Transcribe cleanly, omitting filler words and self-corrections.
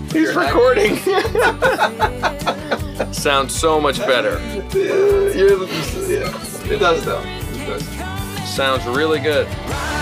He's recording. Sounds so much better. Yeah, it does though. It does. Sounds really good.